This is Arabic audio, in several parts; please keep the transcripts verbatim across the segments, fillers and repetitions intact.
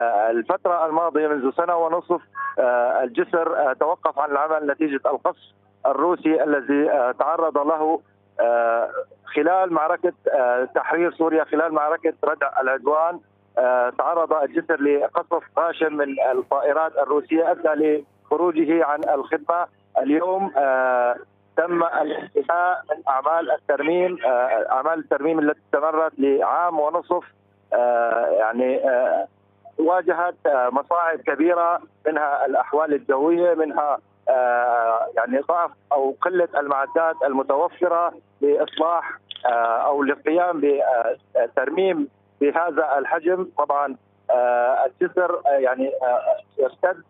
الفترة الماضية منذ سنة ونصف الجسر توقف عن العمل نتيجة القصف الروسي الذي تعرض له خلال معركة تحرير سوريا، خلال معركة ردع العدوان. تعرض الجسر لقصف غاشم من الطائرات الروسية أدى لخروجه عن الخدمة. اليوم تم الانتهاء من أعمال الترميم، أعمال الترميم التي استمرت لعام ونصف. يعني واجهت مصاعب كبيرة، منها الأحوال الجوية، منها يعني ضعف أو قلة المعدات المتوفرة لإصلاح أو للقيام بترميم بهذا الحجم. طبعا الجسر يعني يشتد،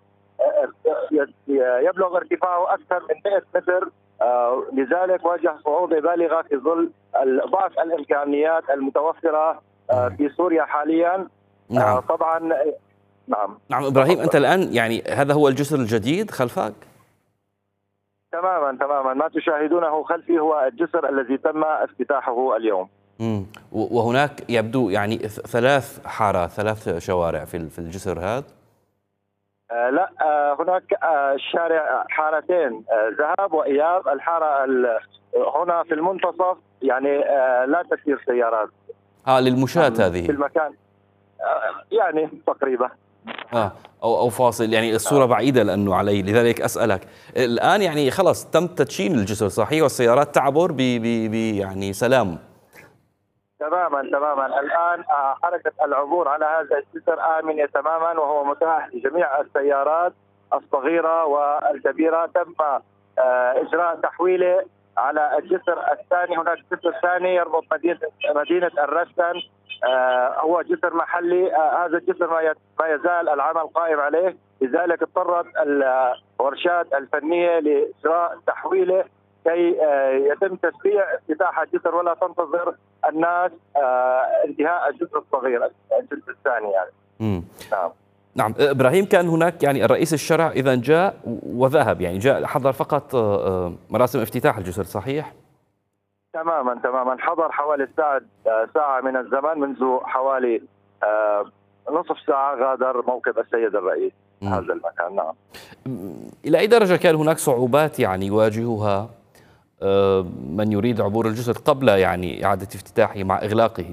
يبلغ ارتفاعه أكثر من مئة متر، لذلك واجه صعوبة بالغة في ظل ضعف الإمكانيات المتوفرة في سوريا حاليا. نعم. طبعا نعم نعم إبراهيم، أنت الآن يعني هذا هو الجسر الجديد خلفك؟ تماما تماما، ما تشاهدونه خلفي هو الجسر الذي تم افتتاحه اليوم. امم وهناك يبدو يعني ثلاث حارات، ثلاث شوارع في في الجسر هذا؟ آه لا، آه هناك آه شارع، حارتين، آه ذهاب وإياب. الحارة هنا في المنتصف يعني آه لا تسير سيارات. اه للمشاة هذه في المكان آه يعني تقريبا اه او او فاصل، يعني الصورة بعيدة لأنه علي، لذلك أسألك. الآن يعني خلاص تم تدشين الجسر صحيح، والسيارات تعبر ب ب يعني سلام. تماما تماما، الآن حركة العبور على هذا الجسر آمنة تماما، وهو متاح لجميع السيارات الصغيرة والكبيرة. تم إجراء تحويله على الجسر الثاني. هناك جسر ثاني يربط مدينة مدينة الرستن، هو جسر محلي. هذا الجسر ما يزال العمل قائم عليه، لذلك اضطرت الورشات الفنية لإجراء تحويله كي يتم تسريع افتتاح الجسر ولا تنتظر الناس انتهاء الجسر الصغير، الجسر الثاني يعني. مم. نعم نعم إبراهيم، كان هناك يعني الرئيس الشرع إذا جاء وذهب، يعني جاء حضر فقط مراسم افتتاح الجسر صحيح؟ تماما تماما، حضر حوالي ساعة ساعة من الزمن، منذ حوالي نصف ساعة غادر موكب السيد الرئيس مم. هذا المكان. نعم. إلى أي درجة كان هناك صعوبات يعني يواجهها من يريد عبور الجسر قبل يعني إعادة افتتاحه مع إغلاقه؟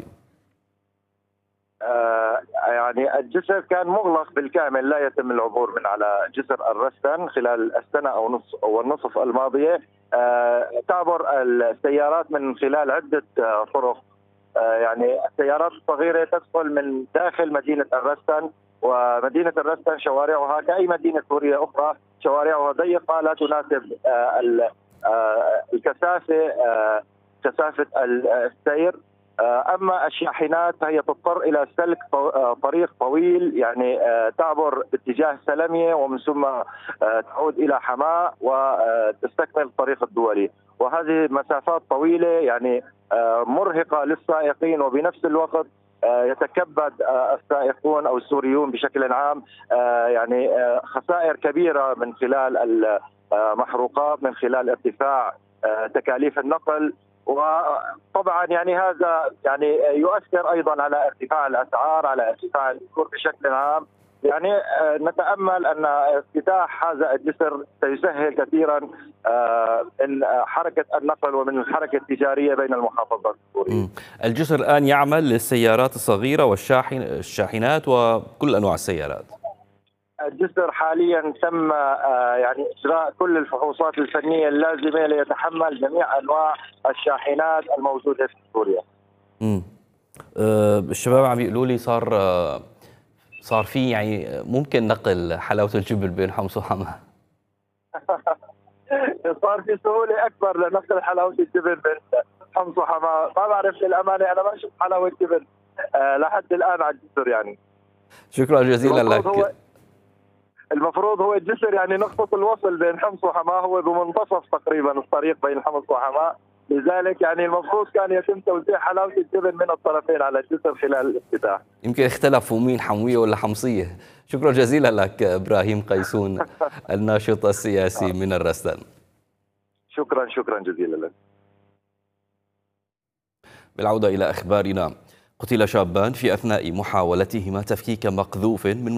آه يعني الجسر كان مغلق بالكامل، لا يتم العبور من على جسر الرستن خلال السنة أو نصف أو النصف الماضية. آه تعبر السيارات من خلال عدة آه طرق. آه يعني السيارات الصغيرة تدخل من داخل مدينة الرستن، ومدينة الرستن شوارعها كأي مدينة سورية أخرى، شوارعها ضيقة لا تناسب آه آه الكثافة، آه كثافة السير. آه أما الشاحنات فهي تضطر إلى سلك طريق طويل، يعني آه تعبر باتجاه سلمية ومن ثم آه تعود إلى حماة وتستكمل الطريق الدولي، وهذه مسافات طويلة يعني آه مرهقة للسائقين، وبنفس الوقت آه يتكبد آه السائقون أو السوريون بشكل عام آه يعني آه خسائر كبيرة من خلال محروقات، من خلال ارتفاع تكاليف النقل. وطبعا يعني هذا يعني يؤثر ايضا على ارتفاع الاسعار، على ارتفاع الاجور بشكل عام. يعني نتامل ان افتتاح هذا الجسر سيسهل كثيرا من حركه النقل ومن الحركه التجاريه بين المحافظات السوريه. الجسر الان يعمل للسيارات الصغيره والشاحن الشاحنات وكل انواع السيارات. الجسر حاليا تم يعني اجراء كل الفحوصات الفنيه اللازمه ليتحمل جميع انواع الشاحنات الموجوده في سوريا. امم أه الشباب عم يقولوا لي صار أه صار في يعني ممكن نقل حلاوه الجبل بين حمص وحماه. صار في سهوله اكبر لنقل حلاوه الجبل بين حمص وحماه، ما بعرف للامانه، انا ما شفت حلاوه جبل أه لحد الان على الجسر يعني. شكرا جزيلا لك. هو المفروض هو الجسر يعني نقطة الوصل بين حمص وحماه هو بمنتصف تقريبا الطريق بين حمص وحماه، لذلك يعني المفروض كان يتم توزيع حلاوة الجبن من الطرفين على الجسر خلال الافتتاح. يمكن اختلفوا مين حموية ولا حمصية. شكرا جزيلا لك إبراهيم قيسون الناشط السياسي من الرستن. شكرا شكرا جزيلا لك. بالعودة إلى أخبارنا، قتل شابان في أثناء محاولتهما تفكيك مقذوف من